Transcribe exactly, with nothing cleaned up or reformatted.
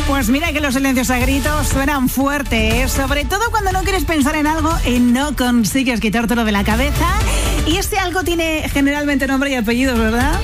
Pues mira que los silencios a gritos suenan fuertes, sobre todo cuando no quieres pensar en algo y no consigues quitártelo de la cabeza. Y este algo tiene generalmente nombre y apellidos, ¿verdad?